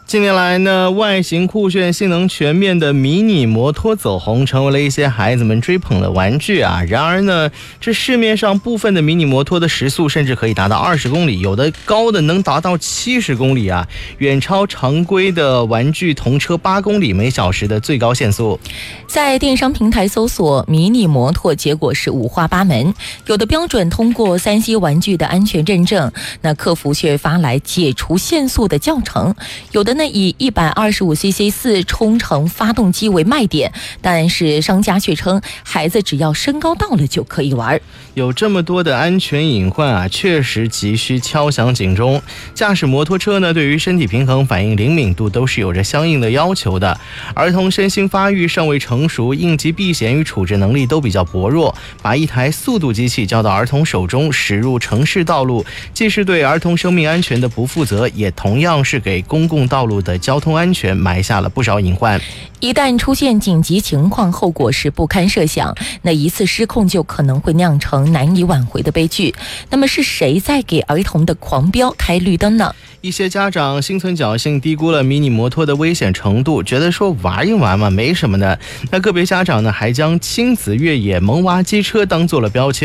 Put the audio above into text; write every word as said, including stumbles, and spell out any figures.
近年来呢，外形酷炫、性能全面的迷你摩托走红，成为了一些孩子们追捧的玩具啊。然而呢，这市面上部分的迷你摩托的时速甚至可以达到二十公里，有的高的能达到七十公里啊，远超常规的玩具童车八公里每小时的最高限速。 在电商平台搜索迷你摩托，结果是五花八门，有的标准通过三 C 玩具的安全认证，那客服却发来解除限速的教程，有的呢以 一百二十五 C C 四冲程发动机为卖点，但是商家却称孩子只要身高到了就可以玩。 有这么多的安全隐患啊，确实急需敲响警钟。驾驶摩托车呢，对于身体平衡、反应灵敏度都是有着相应的要求的。儿童身心发育尚未成熟，应急避险与处置能力都比较薄弱，把一台速度机器交到儿童手中，驶入城市道路，既是对儿童生命安全的不负责，也同样是给公共道路的交通安全埋下了不少隐患。 一旦出现紧急情况，后果是不堪设想，那一次失控就可能会酿成难以挽回的悲剧。那么是谁在给儿童的狂飙开绿灯呢？ 一些家长心存侥幸，低估了迷你摩托的危险程度，觉得说玩一玩嘛，没什么的。那个别家长呢，还将亲子越野、萌娃机车当做了标签。